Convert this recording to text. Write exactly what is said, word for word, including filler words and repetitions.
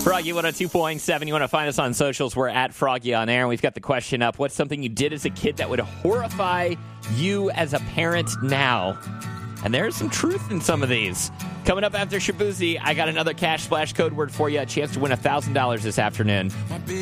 Froggy one oh two point seven. You want to find us on socials? We're at Froggy on Air. And we've got the question up. What's something you did as a kid that would horrify you as a parent now? And there's some truth in some of these. Coming up after Shabuzi, I got another Cash Splash code word for you. A chance to win one thousand dollars this afternoon.